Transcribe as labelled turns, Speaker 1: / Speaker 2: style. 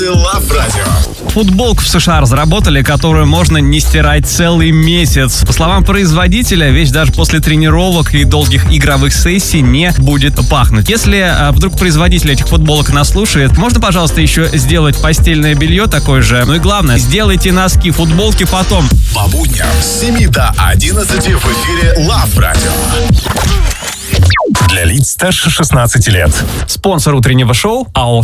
Speaker 1: Love Radio.
Speaker 2: Футболку в США разработали, которую можно не стирать целый месяц. По словам производителя, вещь даже после тренировок и долгих игровых сессий не будет пахнуть. Если вдруг производитель этих футболок нас слушает, можно, пожалуйста, еще сделать постельное белье такое же. Ну и главное, сделайте носки, футболки потом.
Speaker 1: По будням с 7 до 11 в эфире Love Radio. Для лиц старше 16 лет.
Speaker 2: Спонсор утреннего шоу АО